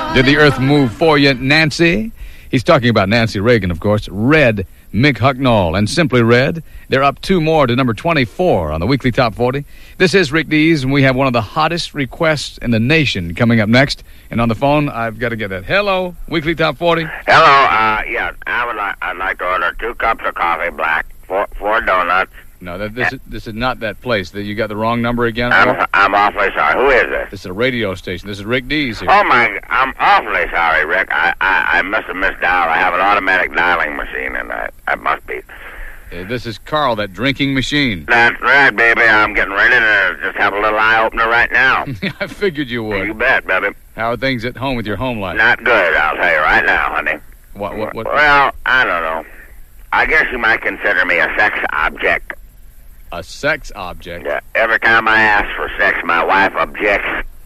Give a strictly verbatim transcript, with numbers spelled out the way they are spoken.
Did the earth move for you, Nancy? He's talking about Nancy Reagan, of course. Red, Mick Hucknall, and Simply Red. They're up two more to number twenty-four on the Weekly Top forty. This is Rick Dees, and we have one of the hottest requests in the nation coming up next. And on the phone, I've got to get that. Hello, Weekly Top forty. Hello, uh, yeah, I would like, I'd like to order two cups of coffee black, four, four donuts. No, that, this, is, this is not that place. You got the wrong number again? I'm, I'm awfully sorry. Who is this? This is a radio station. This is Rick Dees here. Oh, my, I'm awfully sorry, Rick. I, I, I must have misdialed. I have an automatic dialing machine, and I, that must be... Uh, this is Carl, that drinking machine. That's right, baby. I'm getting ready to just have a little eye-opener right now. I figured you would. You bet, baby. How are things at home with your home life? Not good, I'll tell you right now, honey. What, what, what? Well, I don't know. I guess you might consider me a sex object. A sex object? Yeah. Every time I ask for sex, my wife objects.